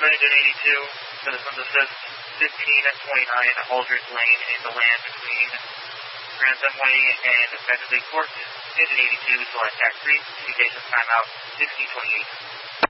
Engine 82, citizens assist 1529 Aldridge Lane in the land between Grantham Way and Beckley Court. Engine 82, select tax 3, indications timeout 1628.